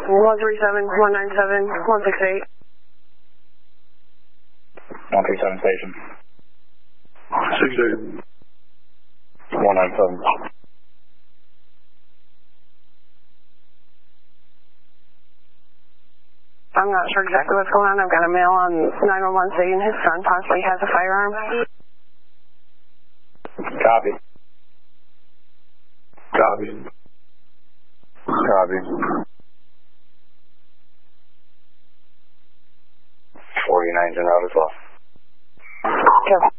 137, 197, 168. 137 station. 68. 197. I'm not sure exactly what's going on. I've got a male on 911 saying his son possibly has a firearm. Copy. Copy. Copy. 49's en route as well. Okay.